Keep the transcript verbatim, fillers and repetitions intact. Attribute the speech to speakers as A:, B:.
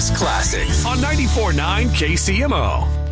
A: Classics on ninety-four point nine K C M O.